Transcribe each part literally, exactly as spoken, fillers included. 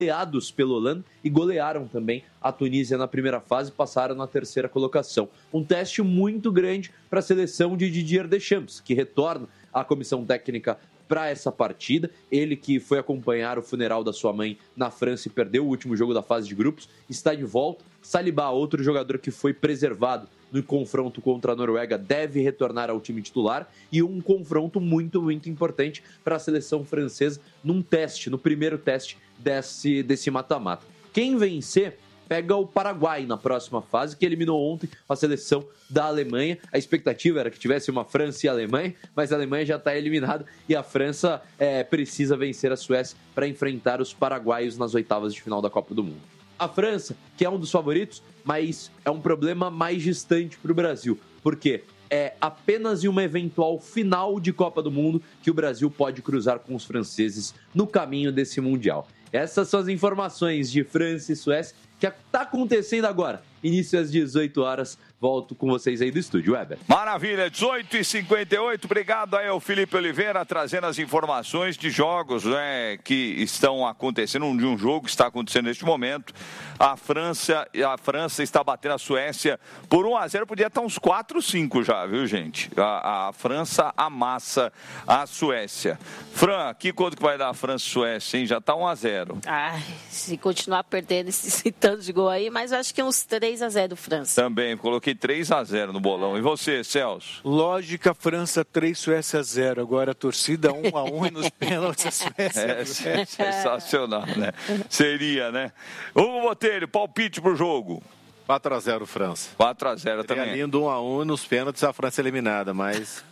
goleados pela Holanda e golearam também a Tunísia na primeira fase e passaram na terceira colocação. Um teste muito grande para a seleção de Didier Deschamps, que retorna à comissão técnica para essa partida. Ele que foi acompanhar o funeral da sua mãe na França e perdeu o último jogo da fase de grupos, está de volta. Saliba, outro jogador que foi preservado no confronto contra a Noruega, deve retornar ao time titular, e um confronto muito, muito importante para a seleção francesa num teste, no primeiro teste desse, desse mata-mata. Quem vencer pega o Paraguai na próxima fase, que eliminou ontem a seleção da Alemanha. A expectativa era que tivesse uma França e a Alemanha, mas a Alemanha já está eliminada e a França é, precisa vencer a Suécia para enfrentar os paraguaios nas oitavas de final da Copa do Mundo. A França, que é um dos favoritos, mas é um problema mais distante para o Brasil, porque é apenas em uma eventual final de Copa do Mundo que o Brasil pode cruzar com os franceses no caminho desse Mundial. Essas são as informações de França e Suécia que está acontecendo agora. Início às dezoito horas. Volto com vocês aí do estúdio, Weber. Maravilha, dezoito e cinquenta e oito. Obrigado aí ao Felipe Oliveira, trazendo as informações de jogos, né, que estão acontecendo, de um jogo que está acontecendo neste momento. A França, a França está batendo a Suécia por um a zero. Podia estar uns quatro a cinco já, viu, gente? A, a França amassa a Suécia. Fran, que quanto que vai dar a França e Suécia, hein? Já está um a zero. Ai, se continuar perdendo esse tanto de gol aí, mas eu acho que uns três a zero França. Também, coloquei três a zero no bolão. E você, Celso? Lógica, França três, Suécia zero. Agora a torcida um a um e nos pênaltis a Suécia. É, é sensacional, né? Seria, né? Hugo Botelho, palpite pro jogo. quatro a zero França. quatro a zero também. É lindo um a um nos pênaltis, a França eliminada, mas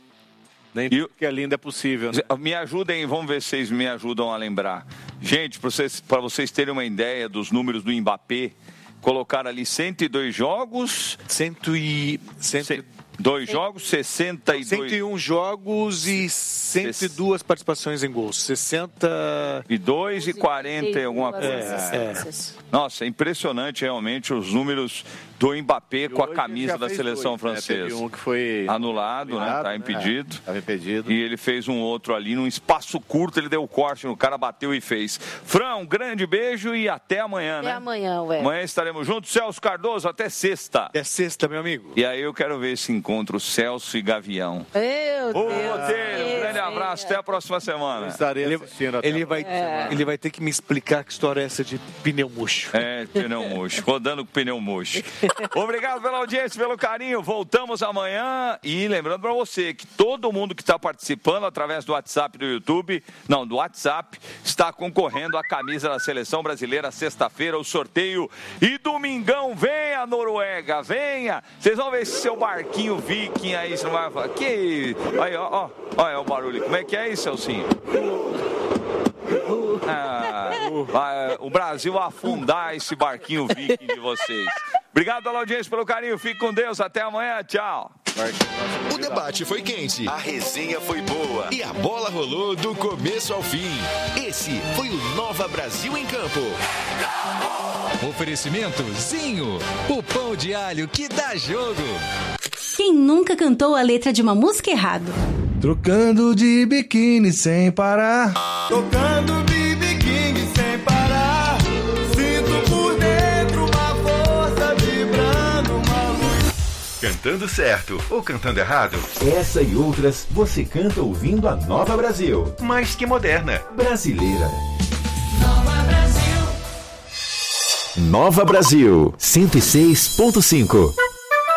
nem tudo que é lindo é possível, né? Me ajudem, vamos ver se vocês me ajudam a lembrar. Gente, para vocês, para vocês terem uma ideia dos números do Mbappé, colocar ali cento e dois jogos. Cento e... Cento... Dois jogos, sessenta e dois... cento e um jogos e cento e duas participações em gols. sessenta e dois e quarenta e alguma coisa. É, é. Nossa, é impressionante realmente os números do Mbappé com a camisa da seleção dois, francesa. Né? Teve um que foi anulado, né? Tá impedido. Estava é, impedido. E ele fez um outro ali, num espaço curto, ele deu o corte, o cara bateu e fez. Fran, um grande beijo e até amanhã, até né? Até amanhã, ué. Amanhã estaremos juntos. Celso Cardoso, até sexta. Até sexta, meu amigo. E aí eu quero ver esse encontro, Celso e Gavião. Meu Ô, Deus. Botelho, um grande abraço, até a próxima semana. Estarei ele, assistindo até ele vai, é. ele vai ter que me explicar que história é essa de pneu murcho. É, pneu murcho, rodando com pneu murcho. Obrigado pela audiência, pelo carinho. Voltamos amanhã e lembrando para você que todo mundo que está participando através do WhatsApp do YouTube, não, do WhatsApp, está concorrendo à camisa da Seleção Brasileira sexta-feira, o sorteio. E domingão, venha Noruega, venha. Vocês vão ver esse seu barquinho viking aí, você não vai falar. Que aí, ó, ó, olha o barulho. Como é que é isso, Celcinho? Ah, vai, o Brasil vai afundar esse barquinho viking de vocês. Obrigado pela audiência, pelo carinho. Fique com Deus. Até amanhã. Tchau. O debate foi quente, a resenha foi boa e a bola rolou do começo ao fim. Esse foi o Nova Brasil em Campo. Oferecimento Zinho, o pão de alho que dá jogo. Quem nunca cantou a letra de uma música errado? Trocando de biquíni sem parar. Tocando de biquíni sem parar. Sinto por dentro uma força vibrando, uma luz. Cantando certo ou cantando errado? Essa e outras você canta ouvindo a Nova Brasil. Mais que moderna. Brasileira. Nova Brasil. Nova Brasil, cento e seis ponto cinco.